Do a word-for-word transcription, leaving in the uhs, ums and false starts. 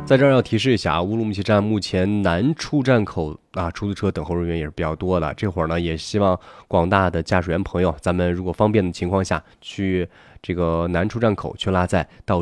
在这儿要提示一下啊，乌鲁木齐站目前南出站口啊，出租车等候人员也是比较多的。这会儿呢，也希望广大的驾驶员朋友，咱们如果方便的情况下，去这个南出站口去拉载到